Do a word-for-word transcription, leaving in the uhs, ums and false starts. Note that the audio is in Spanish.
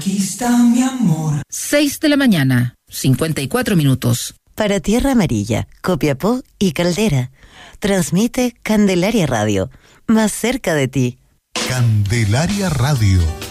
Aquí está mi amor. seis de la mañana, cincuenta y cuatro minutos. Para Tierra Amarilla, Copiapó y Caldera, transmite Candelaria Radio, más cerca de ti. Candelaria Radio.